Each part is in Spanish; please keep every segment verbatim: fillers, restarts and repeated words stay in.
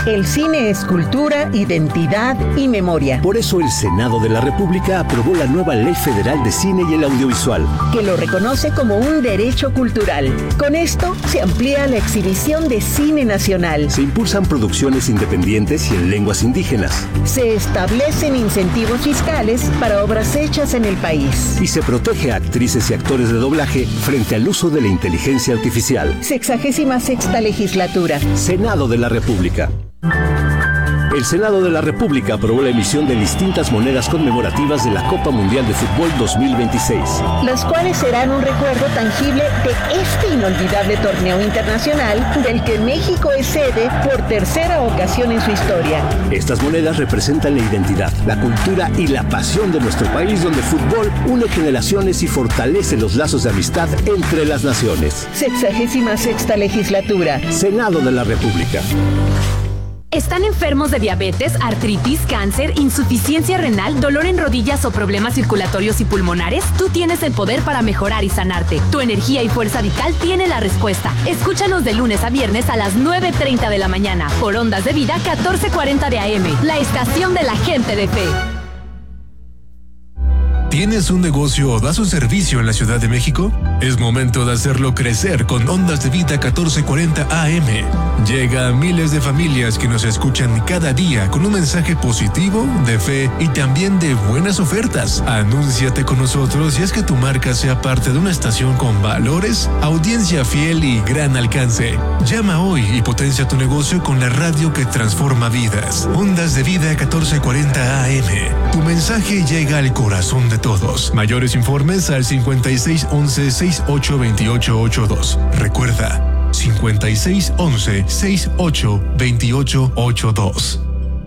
El cine es cultura, identidad y memoria. Por eso el Senado de la República aprobó la nueva Ley Federal de Cine y el Audiovisual, que lo reconoce como un derecho cultural. Con esto se amplía la exhibición de cine nacional. Se impulsan producciones independientes y en lenguas indígenas. Se establecen incentivos fiscales para obras hechas en el país. Y se protege a actrices y actores de doblaje frente al uso de la inteligencia artificial. Sexagésima sexta legislatura. Senado de la República. El Senado de la República aprobó la emisión de distintas monedas conmemorativas de la Copa Mundial de Fútbol dos mil veintiséis. Las cuales serán un recuerdo tangible de este inolvidable torneo internacional del que México es sede por tercera ocasión en su historia. Estas monedas representan la identidad, la cultura y la pasión de nuestro país, donde el fútbol une generaciones y fortalece los lazos de amistad entre las naciones. Sexagésima sexta legislatura. Senado de la República. ¿Están enfermos de diabetes, artritis, cáncer, insuficiencia renal, dolor en rodillas o problemas circulatorios y pulmonares? Tú tienes el poder para mejorar y sanarte. Tu energía y fuerza vital tiene la respuesta. Escúchanos de lunes a viernes a las nueve treinta de la mañana por Ondas de Vida catorce cuarenta de A M, la estación de la gente de fe. ¿Tienes un negocio o das un servicio en la Ciudad de México? Es momento de hacerlo crecer con Ondas de Vida catorce cuarenta A M. Llega a miles de familias que nos escuchan cada día con un mensaje positivo, de fe y también de buenas ofertas. Anúnciate con nosotros y haz que tu marca sea parte de una estación con valores, audiencia fiel y gran alcance. Llama hoy y potencia tu negocio con la radio que transforma vidas. Ondas de Vida catorce cuarenta A M. Tu mensaje llega al corazón de todos. Mayores informes al cincuenta y seis once sesenta y ocho veintiocho ochenta y dos. Recuerda, cincuenta y seis once sesenta y ocho veintiocho ochenta y dos.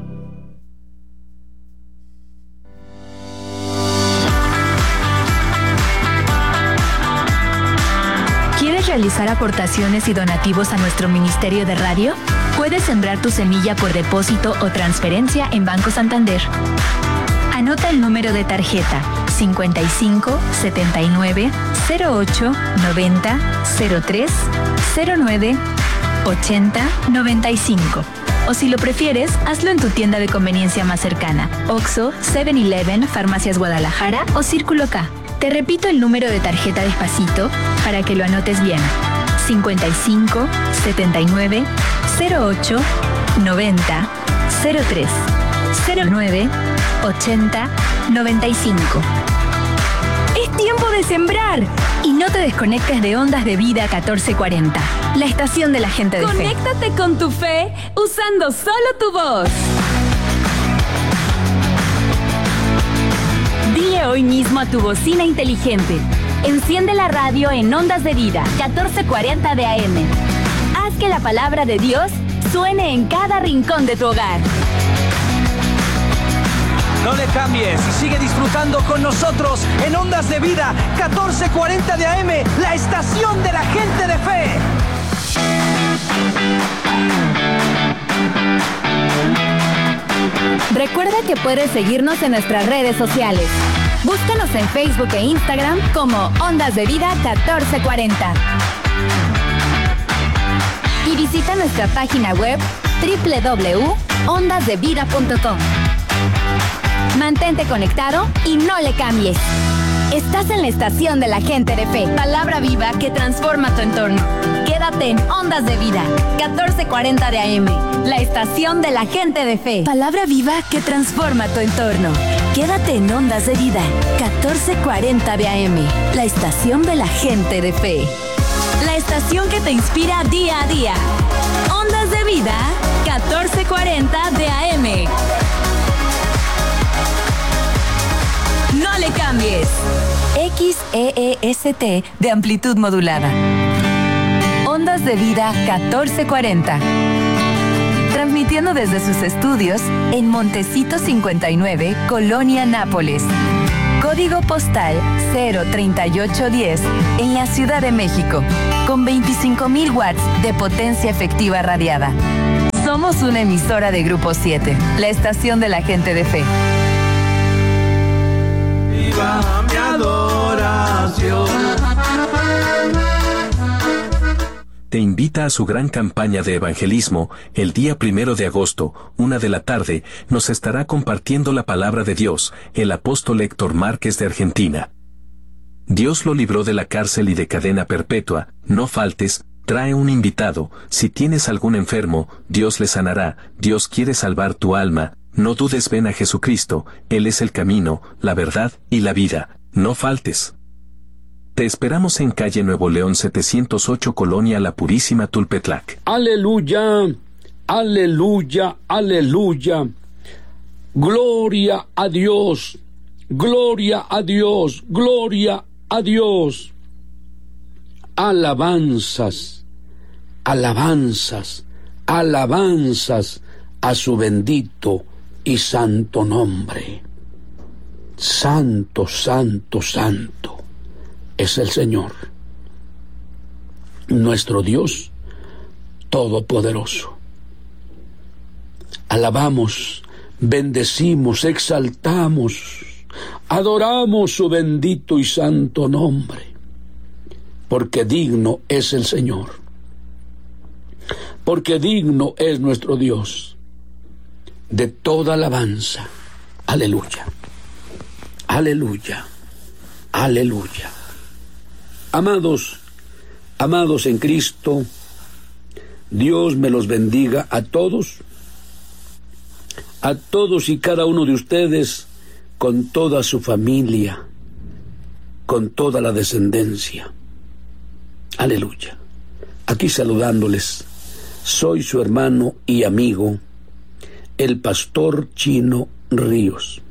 ¿Quieres realizar aportaciones y donativos a nuestro Ministerio de Radio? Puedes sembrar tu semilla por depósito o transferencia en Banco Santander. Anota el número de tarjeta cincuenta y cinco setenta y nueve cero ocho noventa cero tres cero nueve ochenta noventa y cinco. O si lo prefieres, hazlo en tu tienda de conveniencia más cercana: Oxxo, seven eleven, Farmacias Guadalajara o Círculo K. Te repito el número de tarjeta despacito para que lo anotes bien: cincuenta y cinco setenta y nueve cero ocho noventa cero tres cero nueve ochenta noventa y cinco. ¡Es tiempo de sembrar! Y no te desconectes de Ondas de Vida catorce cuarenta, la estación de la gente de fe. Conéctate con tu fe usando solo tu voz. Dile hoy mismo a tu bocina inteligente: enciende la radio en Ondas de Vida catorce cuarenta de A M. Haz que la palabra de Dios suene en cada rincón de tu hogar. No le cambies y sigue disfrutando con nosotros en Ondas de Vida catorce cuarenta de A M, la estación de la gente de fe. Recuerda que puedes seguirnos en nuestras redes sociales. Búscanos en Facebook e Instagram como Ondas de Vida catorce cuarenta. Y visita nuestra página web doble u doble u doble u punto ondas de vida punto com. Mantente conectado y no le cambies. Estás en la estación de la gente de fe. Palabra viva que transforma tu entorno. Quédate en Ondas de Vida catorce cuarenta de A M, la estación de la gente de fe. Palabra viva que transforma tu entorno. Quédate en Ondas de Vida catorce cuarenta de A M, la estación de la gente de fe. La estación que te inspira día a día. Ondas de Vida catorce cuarenta de A M. No le cambies. X E E S T de amplitud modulada. Ondas de Vida catorce cuarenta. Transmitiendo desde sus estudios en Montecito cincuenta y nueve, Colonia Nápoles. Código postal cero treinta y ocho diez en la Ciudad de México, con veinticinco mil watts de potencia efectiva radiada. Somos una emisora de Grupo siete, la estación de la gente de fe. Viva mi adoración. te invita a su gran campaña de evangelismo. El día primero de agosto, una de la tarde, nos estará compartiendo la palabra de Dios, el apóstol Héctor Márquez de Argentina. Dios lo libró de la cárcel y de cadena perpetua. No faltes, trae un invitado. Si tienes algún enfermo, Dios le sanará. Dios quiere salvar tu alma. No dudes, ven a Jesucristo. Él es el camino, la verdad y la vida. No faltes. Te esperamos en calle Nuevo León setecientos ocho, Colonia La Purísima, Tulpetlac. Aleluya, aleluya, aleluya. Gloria a Dios, gloria a Dios, gloria a Dios. Alabanzas, alabanzas, alabanzas a su bendito y santo nombre. Santo, santo, santo es el Señor, nuestro Dios todopoderoso. Alabamos, bendecimos, exaltamos, adoramos su bendito y santo nombre, porque digno es el Señor, porque digno es nuestro Dios de toda alabanza. Aleluya, aleluya, aleluya. Amados, amados en Cristo, Dios me los bendiga a todos, a todos y cada uno de ustedes, con toda su familia, con toda la descendencia. Aleluya. Aquí saludándoles, soy su hermano y amigo, el pastor Chino Ríos.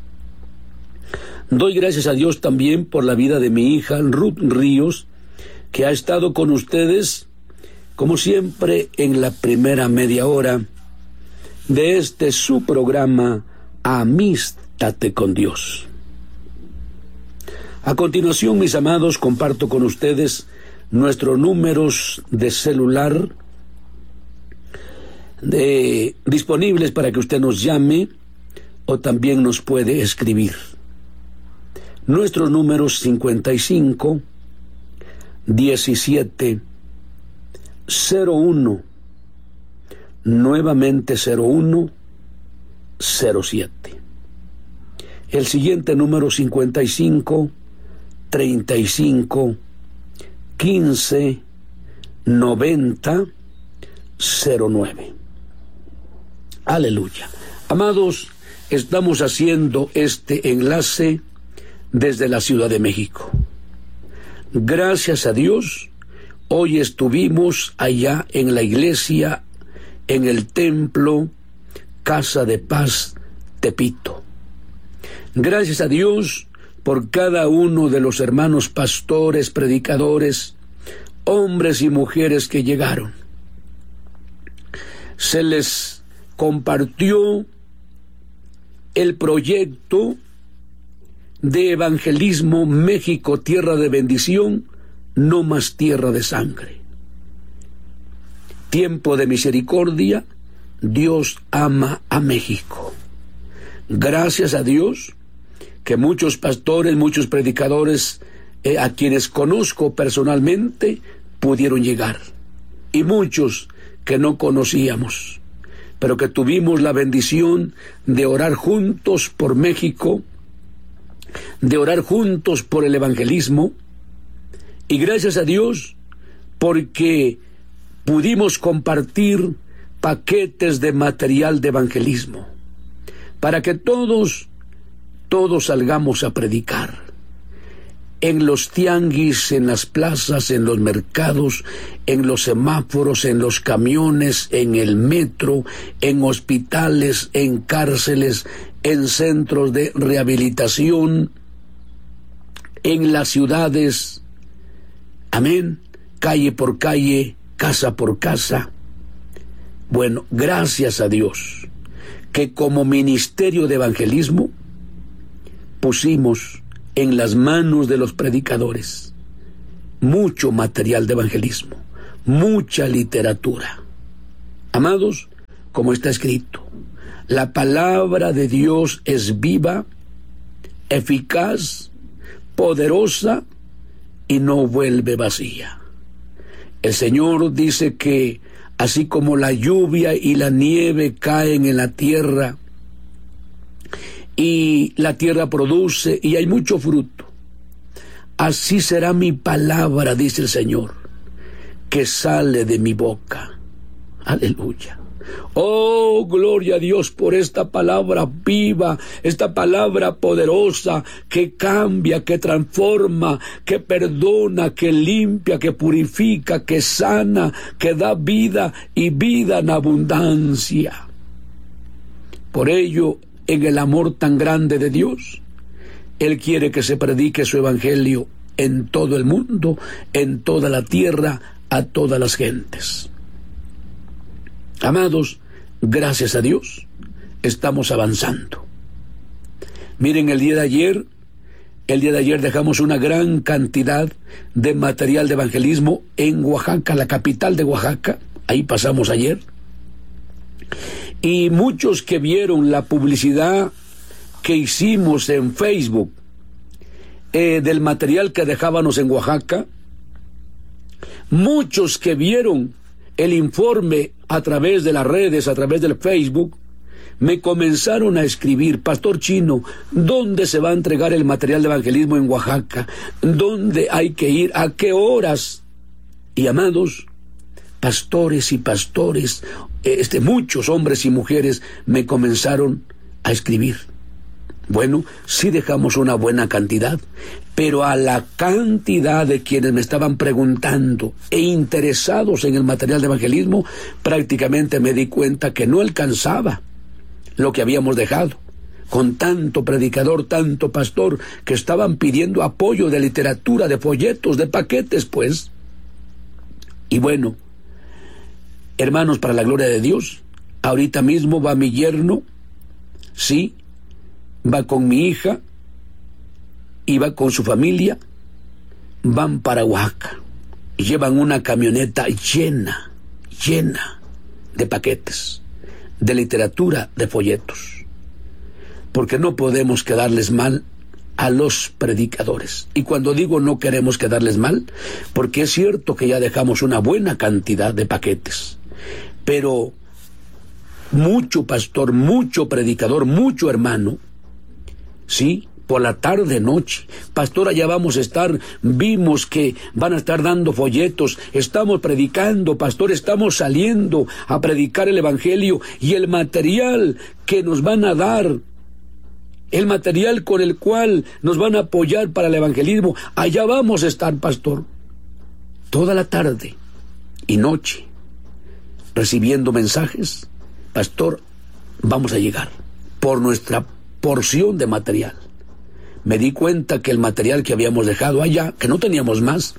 Doy gracias a Dios también por la vida de mi hija Ruth Ríos, que ha estado con ustedes, como siempre, en la primera media hora de este su programa Amístate con Dios. A continuación, mis amados, comparto con ustedes nuestros números de celular de, disponibles para que usted nos llame o también nos puede escribir. Nuestros números cincuenta y cinco, diecisiete, cero uno, nuevamente cero uno, cero siete. El siguiente número cincuenta y cinco, treinta y cinco, quince, noventa, cero nueve. Aleluya. Amados, estamos haciendo este enlace desde la Ciudad de México. Gracias a Dios, hoy estuvimos allá en la iglesia, en el templo Casa de Paz Tepito. Gracias a Dios por cada uno de los hermanos pastores, predicadores, hombres y mujeres que llegaron. Se les compartió el proyecto de evangelismo México, tierra de bendición, no más tierra de sangre. Tiempo de misericordia, Dios ama a México. Gracias a Dios que muchos pastores, muchos predicadores, eh, a quienes conozco personalmente, pudieron llegar. Y muchos que no conocíamos, pero que tuvimos la bendición de orar juntos por México, de orar juntos por el evangelismo, y gracias a Dios porque pudimos compartir paquetes de material de evangelismo para que todos, todos salgamos a predicar en los tianguis, en las plazas, en los mercados, en los semáforos, en los camiones, en el metro, en hospitales, en cárceles, en centros de rehabilitación, en las ciudades, amén, calle por calle, casa por casa. Bueno, gracias a Dios que como ministerio de evangelismo pusimos en las manos de los predicadores mucho material de evangelismo, mucha literatura. Amados, como está escrito, la palabra de Dios es viva, eficaz, poderosa y no vuelve vacía. El Señor dice que así como la lluvia y la nieve caen en la tierra, y la tierra produce y hay mucho fruto, así será mi palabra, dice el Señor, que sale de mi boca. Aleluya. Oh, gloria a Dios por esta palabra viva, esta palabra poderosa que cambia, que transforma, que perdona, que limpia, que purifica, que sana, que da vida y vida en abundancia. Por ello, en el amor tan grande de Dios, Él quiere que se predique su evangelio en todo el mundo, en toda la tierra, a todas las gentes. Amados, gracias a Dios, estamos avanzando. Miren, el día de ayer, el día de ayer dejamos una gran cantidad de material de evangelismo en Oaxaca, la capital de Oaxaca. Ahí pasamos ayer. Y muchos que vieron la publicidad que hicimos en Facebook eh, del material que dejábamos en Oaxaca, muchos que vieron el informe a través de las redes, a través del Facebook, me comenzaron a escribir: Pastor Chino, ¿dónde se va a entregar el material de evangelismo en Oaxaca? ¿Dónde hay que ir? ¿A qué horas? Y amados, pastores y pastores, este, muchos hombres y mujeres me comenzaron a escribir. Bueno, sí dejamos una buena cantidad, pero a la cantidad de quienes me estaban preguntando e interesados en el material de evangelismo, prácticamente me di cuenta que no alcanzaba lo que habíamos dejado, con tanto predicador, tanto pastor, que estaban pidiendo apoyo de literatura, de folletos, de paquetes, pues. Y bueno, hermanos, para la gloria de Dios, ahorita mismo va mi yerno, sí, va con mi hija y va con su familia, van para Oaxaca y llevan una camioneta llena, llena de paquetes, de literatura, de folletos, porque no podemos quedarles mal a los predicadores. Y cuando digo no queremos quedarles mal, porque es cierto que ya dejamos una buena cantidad de paquetes, pero mucho pastor, mucho predicador, mucho hermano, sí, por la tarde, noche, pastor, allá vamos a estar, vimos que van a estar dando folletos, estamos predicando, pastor, estamos saliendo a predicar el evangelio, y el material que nos van a dar, el material con el cual nos van a apoyar para el evangelismo, allá vamos a estar, pastor, toda la tarde y noche, recibiendo mensajes. Pastor, vamos a llegar por nuestra porción de material. Me di cuenta que el material que habíamos dejado allá, que no teníamos más,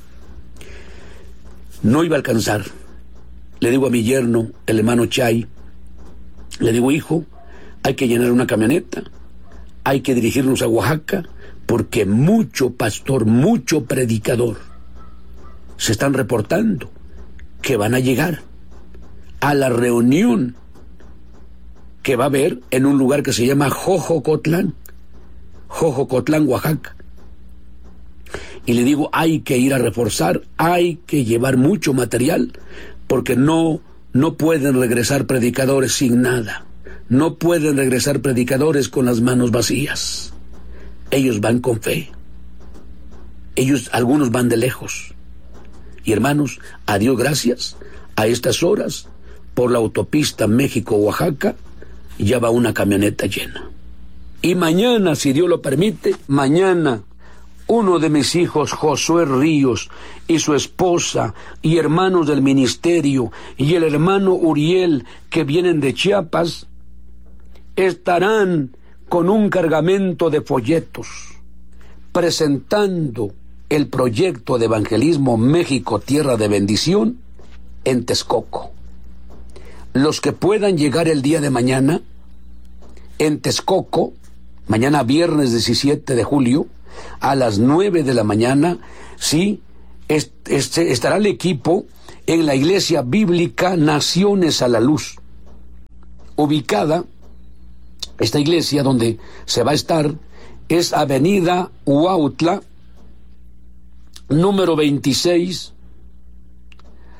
no iba a alcanzar. Le digo a mi yerno, el hermano Chay, le digo: hijo, hay que llenar una camioneta, hay que dirigirnos a Oaxaca, porque mucho pastor, mucho predicador se están reportando que van a llegar a la reunión que va a haber en un lugar que se llama Jojocotlán, Jojocotlán, Oaxaca. Y le digo, hay que ir a reforzar, hay que llevar mucho material, porque no, no pueden regresar predicadores sin nada, no pueden regresar predicadores con las manos vacías. Ellos van con fe, ellos, algunos van de lejos. Y hermanos, a Dios gracias, a estas horas, por la autopista México-Oaxaca, ya va una camioneta llena. Y mañana, si Dios lo permite, mañana, uno de mis hijos, Josué Ríos, y su esposa, y hermanos del ministerio, y el hermano Uriel, que vienen de Chiapas, estarán con un cargamento de folletos, presentando el proyecto de evangelismo México, Tierra de Bendición, en Texcoco. Los que puedan llegar el día de mañana, en Texcoco, mañana viernes diecisiete de julio, a las nueve de la mañana, sí, este, este, estará el equipo en la iglesia bíblica Naciones a la Luz, ubicada, esta iglesia donde se va a estar, es Avenida Huautla, número veintiséis,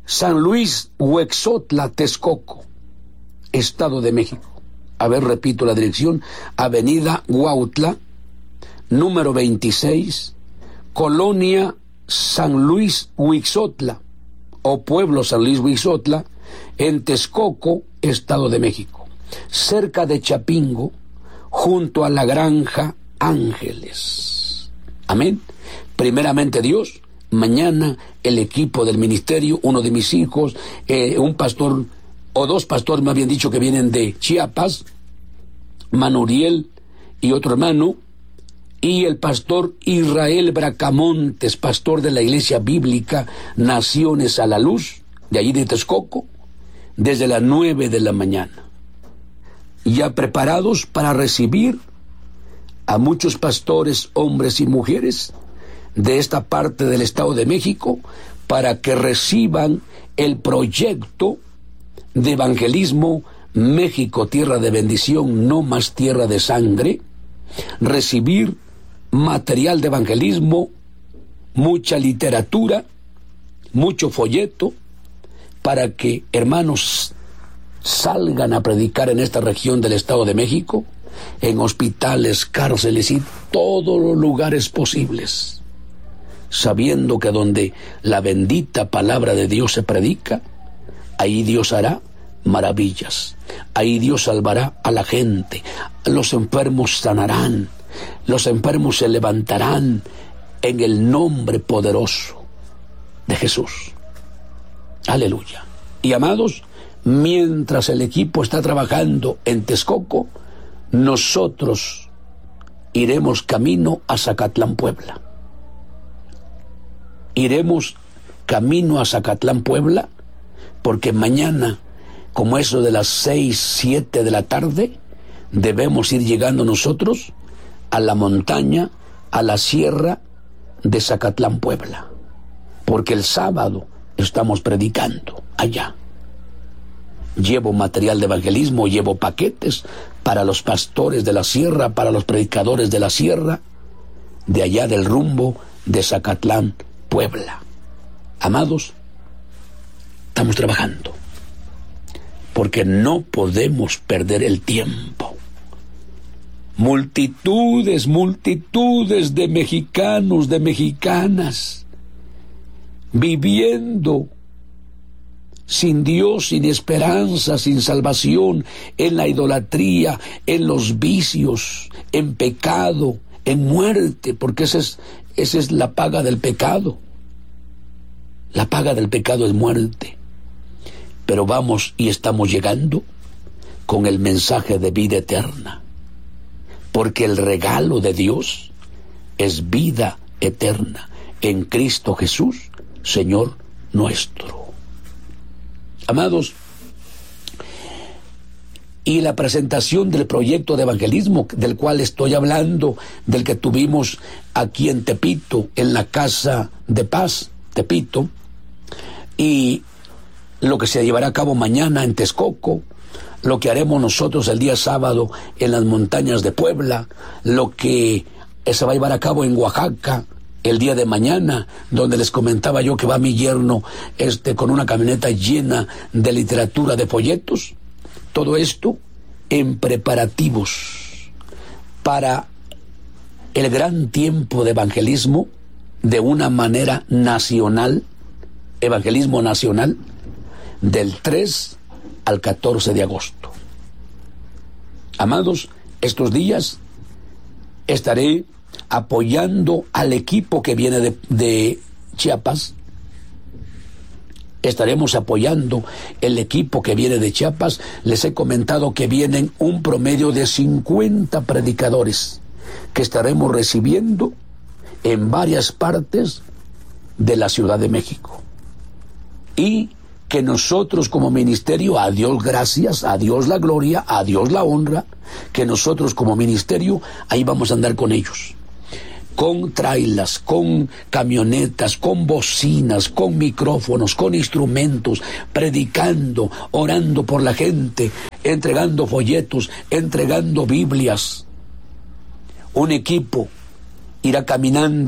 San Luis Huexotla, Texcoco, Estado de México. A ver, repito la dirección: Avenida Huautla, número veintiséis, Colonia San Luis Huixotla, o Pueblo San Luis Huixotla, en Texcoco, Estado de México, cerca de Chapingo, junto a la Granja Ángeles. Amén. Primeramente Dios, mañana el equipo del ministerio, uno de mis hijos, eh, un pastor, o dos pastores más bien dicho, que vienen de Chiapas, Manuriel y otro hermano, y el pastor Israel Bracamontes, pastor de la Iglesia Bíblica Naciones a la Luz, de allí de Texcoco, desde las nueve de la mañana, ya preparados para recibir a muchos pastores, hombres y mujeres, de esta parte del Estado de México, para que reciban el proyecto de evangelismo México, tierra de bendición, no más tierra de sangre. Recibir material de evangelismo, mucha literatura, mucho folleto, para que hermanos salgan a predicar en esta región del Estado de México, en hospitales, cárceles y todos los lugares posibles, sabiendo que donde la bendita palabra de Dios se predica, ahí Dios hará maravillas, ahí Dios salvará a la gente, los enfermos sanarán, los enfermos se levantarán en el nombre poderoso de Jesús. Aleluya. Y amados, mientras el equipo está trabajando en Texcoco, nosotros iremos camino a Zacatlán, Puebla. Iremos camino a Zacatlán, Puebla, porque mañana, como eso de las seis, siete de la tarde, debemos ir llegando nosotros a la montaña, a la sierra de Zacatlán, Puebla, porque el sábado estamos predicando allá. Llevo material de evangelismo, llevo paquetes para los pastores de la sierra, para los predicadores de la sierra, de allá del rumbo de Zacatlán, Puebla. Amados, estamos trabajando, porque no podemos perder el tiempo. Multitudes, multitudes de mexicanos, de mexicanas, viviendo sin Dios, sin esperanza, sin salvación, en la idolatría, en los vicios, en pecado, en muerte, porque esa es, esa es la paga del pecado. La paga del pecado es muerte. Pero vamos y estamos llegando con el mensaje de vida eterna, porque el regalo de Dios es vida eterna en Cristo Jesús, Señor nuestro. Amados, y la presentación del proyecto de evangelismo del cual estoy hablando, del que tuvimos aquí en Tepito, en la Casa de Paz, Tepito, y lo que se llevará a cabo mañana en Texcoco, lo que haremos nosotros el día sábado en las montañas de Puebla, lo que se va a llevar a cabo en Oaxaca el día de mañana, donde les comentaba yo que va mi yerno este con una camioneta llena de literatura, de folletos. Todo esto en preparativos para el gran tiempo de evangelismo de una manera nacional, evangelismo nacional, del tres al catorce de agosto. Amados, estos días estaré apoyando al equipo que viene de, de Chiapas. Estaremos apoyando el equipo que viene de Chiapas. Les he comentado que vienen un promedio de cincuenta predicadores que estaremos recibiendo en varias partes de la Ciudad de México. Y que nosotros como ministerio, a Dios gracias, a Dios la gloria, a Dios la honra, que nosotros como ministerio ahí vamos a andar con ellos, con trailas, con camionetas, con bocinas, con micrófonos, con instrumentos, predicando, orando por la gente, entregando folletos, entregando Biblias. Un equipo irá caminando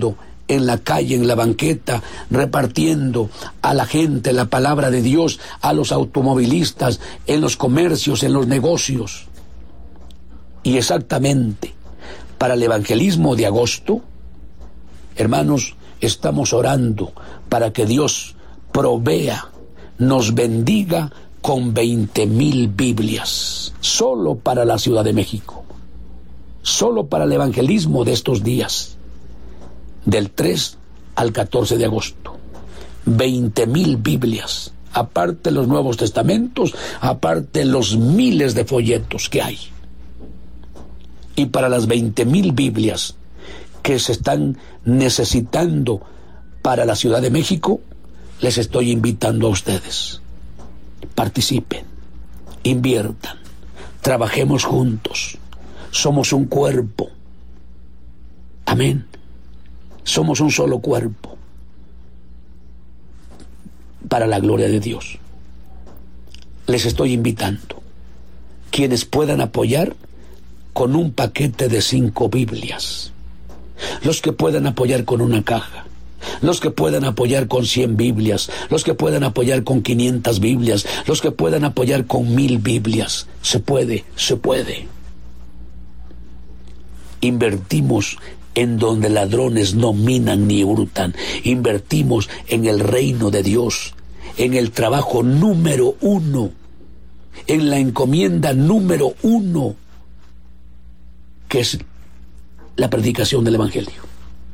en la calle, en la banqueta, repartiendo a la gente la palabra de Dios, a los automovilistas, en los comercios, en los negocios. Y exactamente para el evangelismo de agosto, hermanos, estamos orando para que Dios provea, nos bendiga con veinte mil Biblias, solo para la Ciudad de México, solo para el evangelismo de estos días, del tres al catorce de agosto. veinte mil Biblias, aparte los Nuevos Testamentos, aparte los miles de folletos que hay. Y para las veinte mil Biblias que se están necesitando para la Ciudad de México, les estoy invitando a ustedes. Participen, inviertan, trabajemos juntos. Somos un cuerpo. Amén. Somos un solo cuerpo para la gloria de Dios. Les estoy invitando. Quienes puedan apoyar con un paquete de cinco Biblias. Los que puedan apoyar con una caja. Los que puedan apoyar con cien Biblias, los que puedan apoyar con quinientas Biblias, los que puedan apoyar con mil Biblias. Se puede, se puede. Invertimos en donde ladrones no minan ni hurtan. Invertimos en el reino de Dios, en el trabajo número uno, en la encomienda número uno, que es la predicación del Evangelio.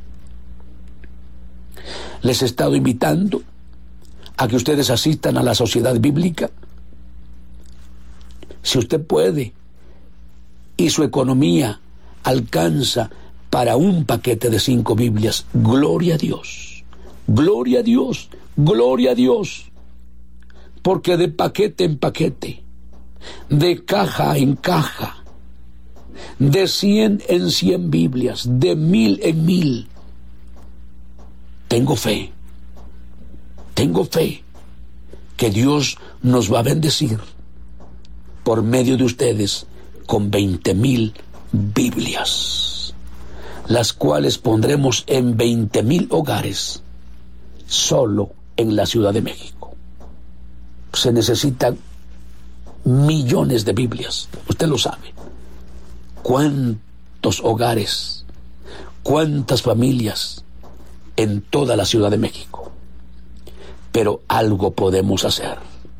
Les he estado invitando a que ustedes asistan a la sociedad bíblica. Si usted puede y su economía alcanza para un paquete de cinco Biblias, gloria a Dios, gloria a Dios, gloria a Dios, porque de paquete en paquete, de caja en caja, de cien en cien Biblias, de mil en mil, tengo fe, tengo fe que Dios nos va a bendecir por medio de ustedes con veinte mil Biblias, las cuales pondremos en veinte mil hogares solo en la Ciudad de México. Se necesitan millones de Biblias, usted lo sabe. ¿Cuántos hogares, cuántas familias en toda la Ciudad de México? Pero algo podemos hacer.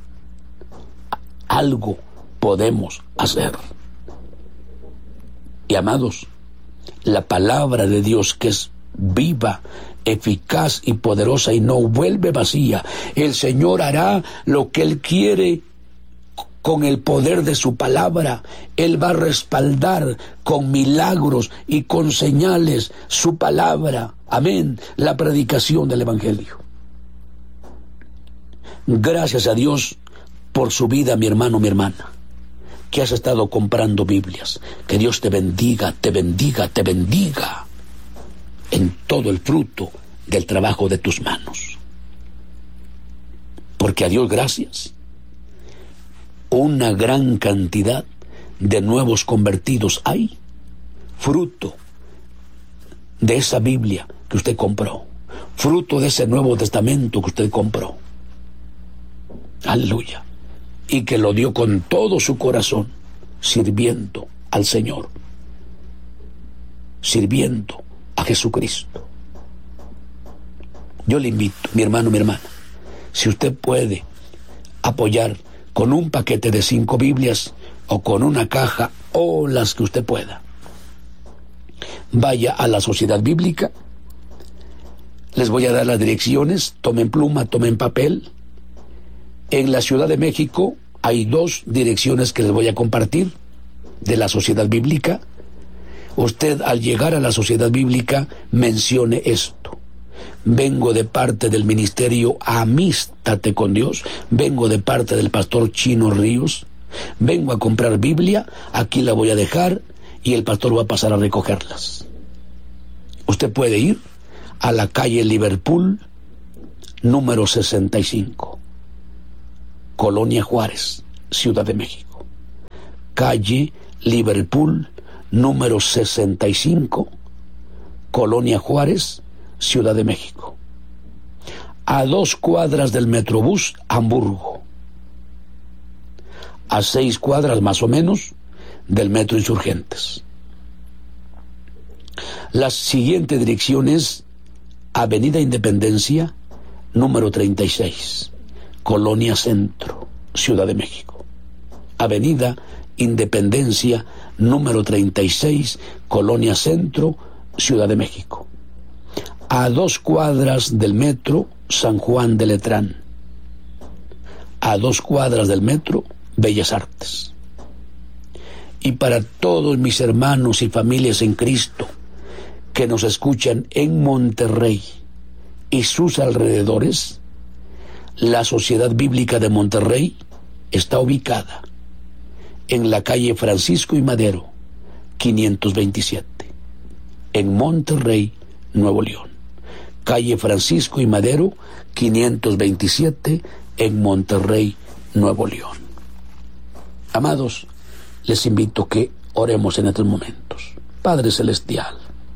Algo podemos hacer. Y amados, la palabra de Dios, que es viva, eficaz y poderosa y no vuelve vacía, el Señor hará lo que Él quiere con el poder de su palabra. Él va a respaldar con milagros y con señales su palabra. Amén. La predicación del Evangelio. Gracias a Dios por su vida, mi hermano, mi hermana, que has estado comprando Biblias. Que Dios te bendiga, te bendiga, te bendiga en todo el fruto del trabajo de tus manos. Porque a Dios gracias, una gran cantidad de nuevos convertidos hay, fruto de esa Biblia que usted compró, fruto de ese Nuevo Testamento que usted compró. Aleluya. Y que lo dio con todo su corazón, sirviendo al Señor, sirviendo a Jesucristo. Yo le invito, mi hermano, mi hermana, si usted puede apoyar con un paquete de cinco Biblias o con una caja o las que usted pueda, vaya a la sociedad bíblica. Les voy a dar las direcciones, tomen pluma, tomen papel. En la Ciudad de México hay dos direcciones que les voy a compartir de la sociedad bíblica. Usted, al llegar a la sociedad bíblica, mencione esto: vengo de parte del ministerio Amístate con Dios, vengo de parte del pastor Chino Ríos, vengo a comprar Biblia, aquí la voy a dejar y el pastor va a pasar a recogerlas. Usted puede ir a la calle Liverpool, número sesenta y cinco, Colonia Juárez, Ciudad de México. Calle Liverpool, número sesenta y cinco, Colonia Juárez, Ciudad de México. A dos cuadras del Metrobús Hamburgo. A seis cuadras más o menos del Metro Insurgentes. La siguiente dirección es Avenida Independencia, número treinta y seis, Colonia Centro, Ciudad de México. Avenida Independencia, número treinta y seis, Colonia Centro, Ciudad de México. A dos cuadras del Metro San Juan de Letrán. A dos cuadras del Metro Bellas Artes. Y para todos mis hermanos y familias en Cristo que nos escuchan en Monterrey y sus alrededores, la Sociedad Bíblica de Monterrey está ubicada en la calle Francisco y Madero, quinientos veintisiete, en Monterrey, Nuevo León. Calle Francisco y Madero, quinientos veintisiete, en Monterrey, Nuevo León. Amados, les invito a que oremos en estos momentos. Padre Celestial,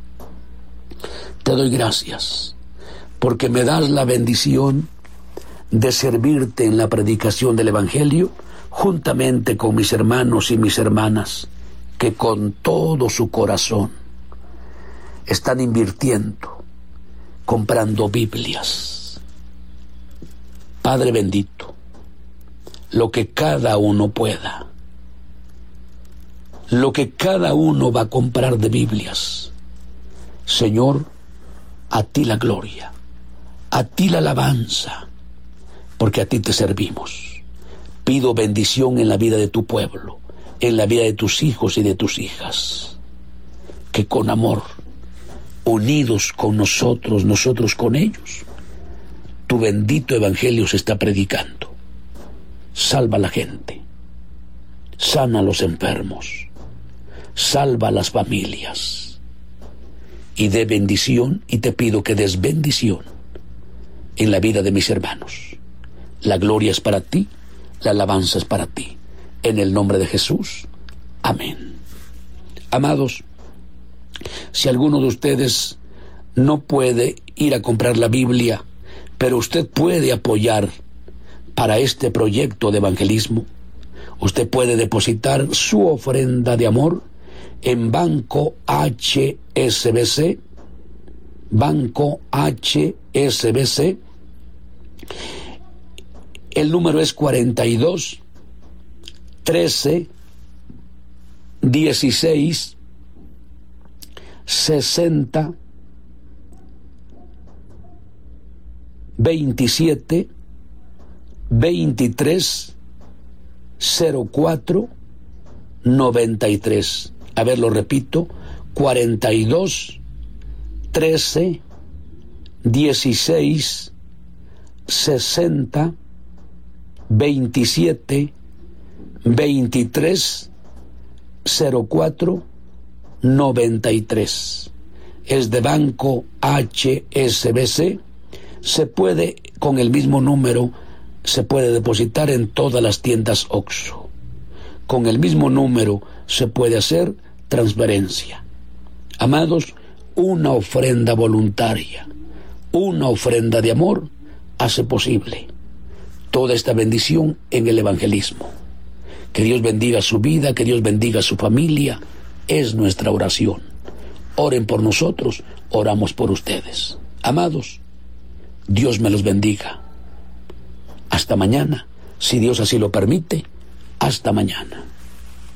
te doy gracias porque me das la bendición de servirte en la predicación del Evangelio juntamente con mis hermanos y mis hermanas que con todo su corazón están invirtiendo, comprando Biblias. Padre bendito, lo que cada uno pueda, lo que cada uno va a comprar de Biblias, Señor, a ti la gloria, a ti la alabanza, porque a ti te servimos. Pido bendición en la vida de tu pueblo, en la vida de tus hijos y de tus hijas, que con amor, unidos con nosotros, nosotros con ellos, tu bendito evangelio se está predicando. Salva a la gente, sana a los enfermos, salva a las familias y dé bendición, y te pido que des bendición en la vida de mis hermanos. La gloria es para ti, la alabanza es para ti. En el nombre de Jesús. Amén. Amados, si alguno de ustedes no puede ir a comprar la Biblia, pero usted puede apoyar para este proyecto de evangelismo, usted puede depositar su ofrenda de amor en Banco H S B C, Banco H S B C. El número es cuarenta y dos, trece, dieciséis, sesenta, veintisiete, veintitrés, cero cuatro, noventa y tres. A ver, lo repito, cuarenta y dos, trece, dieciséis, sesenta, veintisiete, veintitrés, cero cuatro, noventa y tres. Es de Banco H S B C. Se puede, con el mismo número, se puede depositar en todas las tiendas Oxxo. Con el mismo número se puede hacer transferencia. Amados, una ofrenda voluntaria, una ofrenda de amor hace posible toda esta bendición en el evangelismo. Que Dios bendiga su vida, que Dios bendiga su familia, es nuestra oración. Oren por nosotros, oramos por ustedes. Amados, Dios me los bendiga. Hasta mañana, si Dios así lo permite, hasta mañana.